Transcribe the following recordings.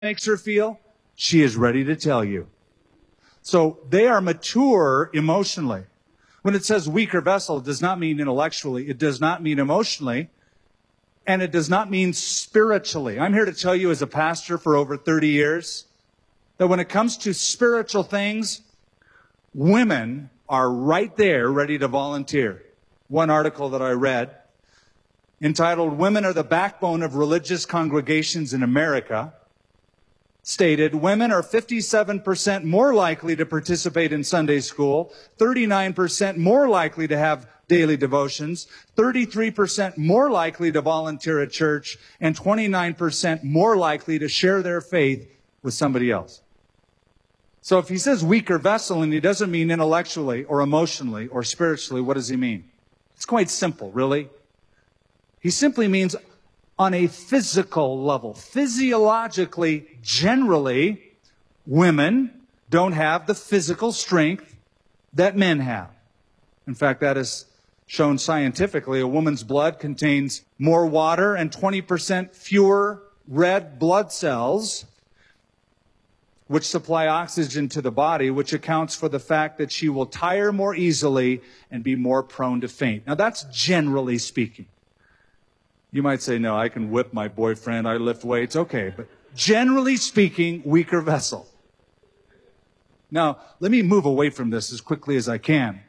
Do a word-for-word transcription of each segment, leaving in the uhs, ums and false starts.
makes her feel, she is ready to tell you. So they are mature emotionally. When it says weaker vessel, it does not mean intellectually. It does not mean emotionally. And it does not mean spiritually. I'm here to tell you as a pastor for over thirty years that when it comes to spiritual things, women are right there ready to volunteer. One article that I read entitled, "Women Are the Backbone of Religious Congregations in America," stated, women are fifty-seven percent more likely to participate in Sunday school, thirty-nine percent more likely to have daily devotions, thirty-three percent more likely to volunteer at church, and twenty-nine percent more likely to share their faith with somebody else. So if he says weaker vessel and he doesn't mean intellectually or emotionally or spiritually, what does he mean? It's quite simple, really. He simply means on a physical level. Physiologically, generally, women don't have the physical strength that men have. In fact, that is shown scientifically. A woman's blood contains more water and twenty percent fewer red blood cells, which supply oxygen to the body, which accounts for the fact that she will tire more easily and be more prone to faint. Now, that's generally speaking. You might say, no, I can whip my boyfriend, I lift weights. Okay, but generally speaking, weaker vessel. Now, let me move away from this as quickly as I can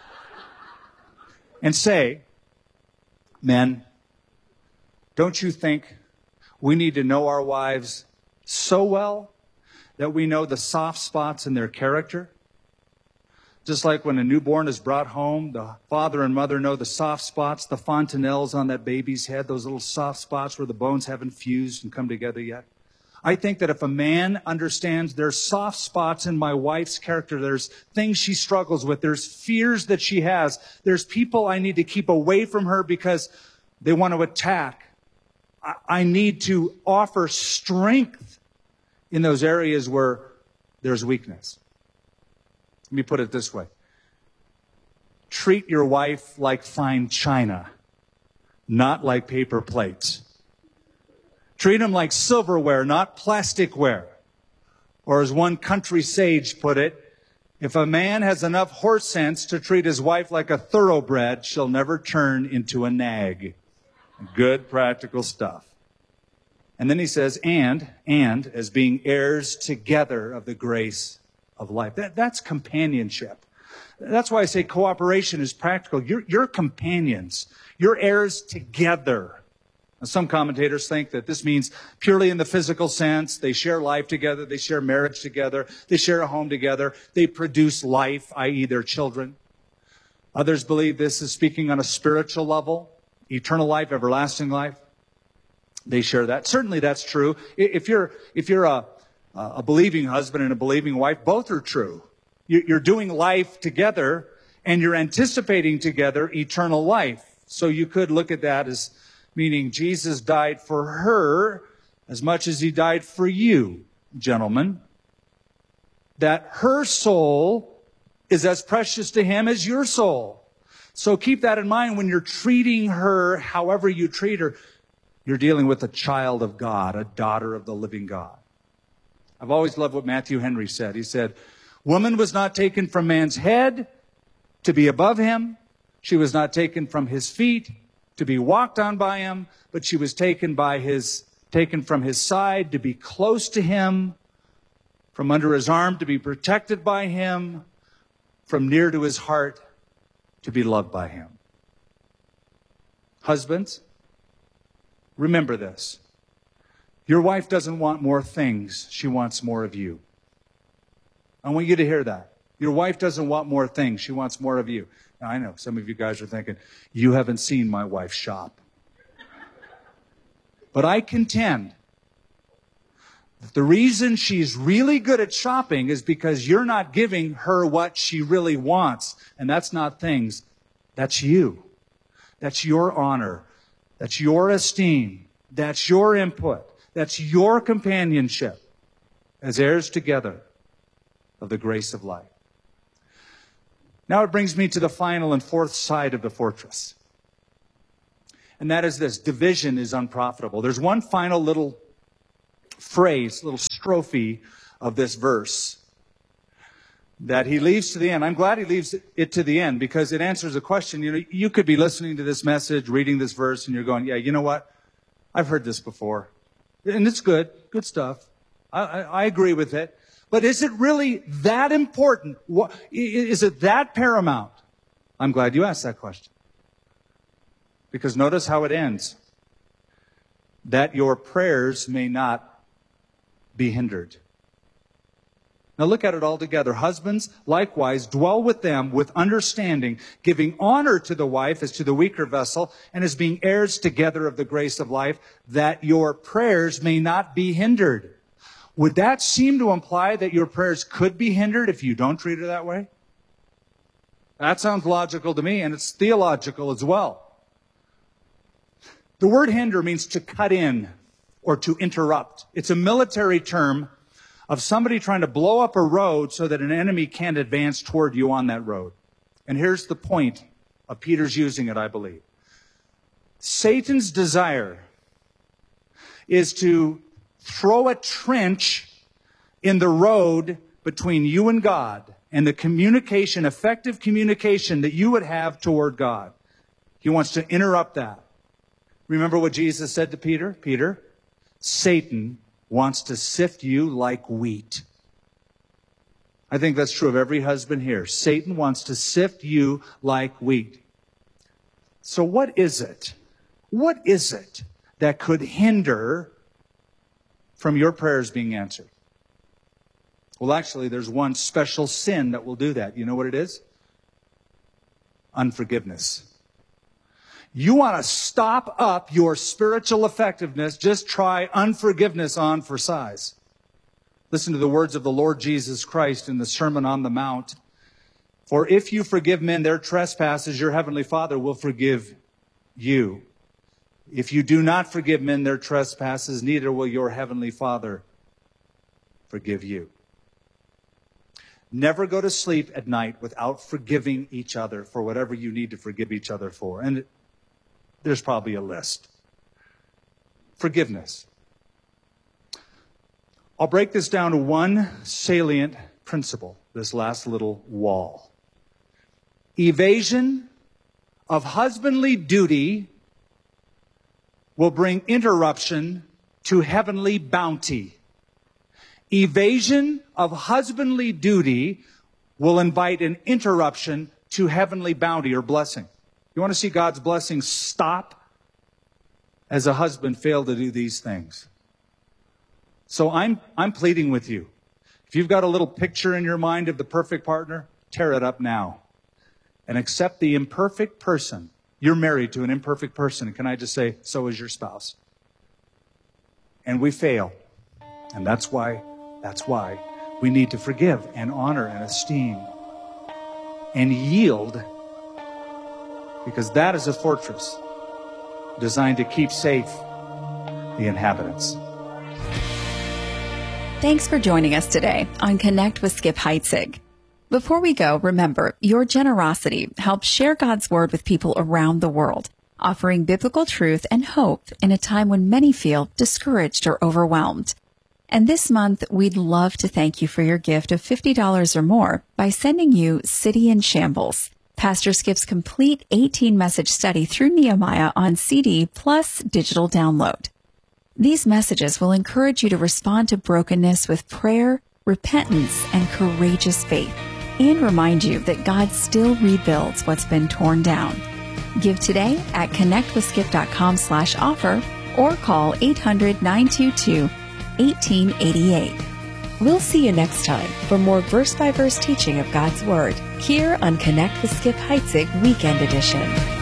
and say, men, don't you think we need to know our wives so well that we know the soft spots in their character? Just like when a newborn is brought home, the father and mother know the soft spots, the fontanelles on that baby's head, those little soft spots where the bones haven't fused and come together yet. I think that if a man understands there's soft spots in my wife's character, there's things she struggles with, there's fears that she has, there's people I need to keep away from her because they want to attack. I, I need to offer strength in those areas where there's weakness. Let me put it this way. Treat your wife like fine china, not like paper plates. Treat them like silverware, not plasticware. Or as one country sage put it, if a man has enough horse sense to treat his wife like a thoroughbred, she'll never turn into a nag. Good practical stuff. And then he says, and, and, as being heirs together of the grace of life. That, that's companionship. That's why I say cooperation is practical. You're, you're companions. You're heirs together. Now, some commentators think that this means purely in the physical sense. They share life together. They share marriage together. They share a home together. They produce life, that is their children. Others believe this is speaking on a spiritual level, eternal life, everlasting life. They share that. Certainly that's true. If you're, if you're a, a believing husband and a believing wife, both are true. You're doing life together and you're anticipating together eternal life. So you could look at that as meaning Jesus died for her as much as he died for you, gentlemen. That her soul is as precious to him as your soul. So keep that in mind when you're treating her however you treat her. You're dealing with a child of God, a daughter of the living God. I've always loved what Matthew Henry said. He said, woman was not taken from man's head to be above him. She was not taken from his feet to be walked on by him, but she was taken by his, taken from his side to be close to him, from under his arm to be protected by him, from near to his heart to be loved by him. Husbands, remember this. Your wife doesn't want more things. She wants more of you. I want you to hear that. Your wife doesn't want more things. She wants more of you. Now, I know some of you guys are thinking, you haven't seen my wife shop. But I contend that the reason she's really good at shopping is because you're not giving her what she really wants. And that's not things. That's you. That's your honor. That's your esteem. That's your input. That's your companionship as heirs together of the grace of life. Now it brings me to the final and fourth side of the fortress. And that is this: division is unprofitable. There's one final little phrase, little strophe of this verse that he leaves to the end. I'm glad he leaves it to the end because it answers a question. You know, you could be listening to this message, reading this verse, and you're going, yeah, you know what? I've heard this before. And it's good, good stuff. I, I, I agree with it. But is it really that important? What, is it that paramount? I'm glad you asked that question. Because notice how it ends. That your prayers may not be hindered. Now look at it all together. Husbands, likewise, dwell with them with understanding, giving honor to the wife as to the weaker vessel, and as being heirs together of the grace of life, that your prayers may not be hindered. Would that seem to imply that your prayers could be hindered if you don't treat her that way? That sounds logical to me, and it's theological as well. The word hinder means to cut in or to interrupt. It's a military term of somebody trying to blow up a road so that an enemy can't advance toward you on that road. And here's the point of Peter's using it, I believe. Satan's desire is to throw a trench in the road between you and God and the communication, effective communication that you would have toward God. He wants to interrupt that. Remember what Jesus said to Peter? Peter, Satan wants to sift you like wheat. I think that's true of every husband here. Satan wants to sift you like wheat. So what is it? What is it that could hinder from your prayers being answered? Well, actually, there's one special sin that will do that. You know what it is? Unforgiveness. You want to stop up your spiritual effectiveness, just try unforgiveness on for size. Listen to the words of the Lord Jesus Christ in the Sermon on the Mount. For if you forgive men their trespasses, your heavenly Father will forgive you. If you do not forgive men their trespasses, neither will your heavenly Father forgive you. Never go to sleep at night without forgiving each other for whatever you need to forgive each other for. And there's probably a list. Forgiveness. I'll break this down to one salient principle, this last little wall. Evasion of husbandly duty will bring interruption to heavenly bounty. Evasion of husbandly duty will invite an interruption to heavenly bounty or blessing. You want to see God's blessing stop as a husband failed to do these things. So I'm, I'm pleading with you. If you've got a little picture in your mind of the perfect partner, tear it up now and accept the imperfect person. You're married to an imperfect person. And can I just say, so is your spouse. And we fail. And that's why, that's why we need to forgive and honor and esteem and yield, because that is a fortress designed to keep safe the inhabitants. Thanks for joining us today on Connect with Skip Heitzig. Before we go, remember, your generosity helps share God's Word with people around the world, offering biblical truth and hope in a time when many feel discouraged or overwhelmed. And this month, we'd love to thank you for your gift of fifty dollars or more by sending you City in Shambles, Pastor Skip's complete eighteen-message study through Nehemiah on C D plus digital download. These messages will encourage you to respond to brokenness with prayer, repentance, and courageous faith, and remind you that God still rebuilds what's been torn down. Give today at connectwithskip.com slash offer or call eight hundred, nine two two, one eight eight eight. We'll see you next time for more verse-by-verse teaching of God's Word here on Connect with Skip Heitzig Weekend Edition.